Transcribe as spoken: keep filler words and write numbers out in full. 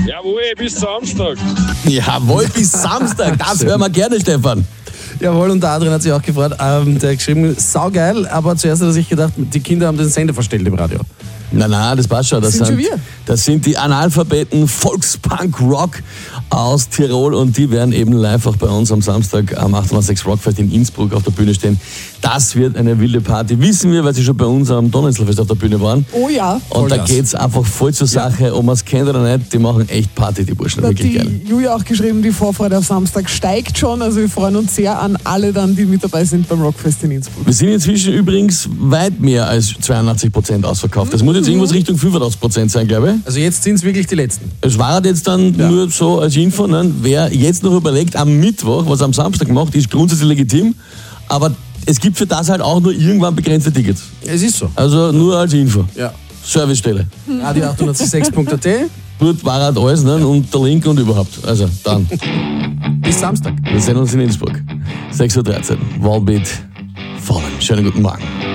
Jawohl, bis Samstag. Jawohl, bis Samstag. Das hören wir gerne, Stefan. Jawohl, und der Adrian hat sich auch gefreut. Ähm, der hat geschrieben, saugeil, aber zuerst hat er sich gedacht, die Kinder haben den Sender verstellt im Radio. Nein, nein, das passt schon. Das, Das sind sind, schon wir. das sind die Analphabeten Volkspunk-Rock aus Tirol und die werden eben live auch bei uns am Samstag am achtundzwanzig Rockfest in Innsbruck auf der Bühne stehen. Das wird eine wilde Party. Wissen wir, weil sie schon bei uns am Donnerstagfest auf der Bühne waren. Oh ja. Und da Vollgas. geht's einfach voll zur Sache. Ob man es kennt oder nicht, die machen echt Party, die Burschen. Da hat Wirklich geil. die Julia auch geschrieben, die Vorfreude auf Samstag steigt schon. Also wir freuen uns sehr an alle dann, die mit dabei sind beim Rockfest in Innsbruck. Wir sind inzwischen übrigens weit mehr als zweiundachtzig Prozent ausverkauft. Das muss jetzt irgendwas Richtung fünfundachtzig Prozent sein, glaube ich. Also jetzt sind es wirklich die Letzten. Es war halt jetzt dann Ja. nur so als Info, ne? Wer jetzt noch überlegt, am Mittwoch, was er am Samstag macht, ist grundsätzlich legitim, aber es gibt für das halt auch nur irgendwann begrenzte Tickets. Es ist so. Also nur als Info. Ja. Servicestelle. Radio achthundertsechs Punkt a t. Dort war halt alles, ne? Und der Link und überhaupt. Also dann. Bis Samstag. Wir sehen uns in Innsbruck. sechs Uhr dreizehn. Wallbeat Fallen. Schönen guten Morgen.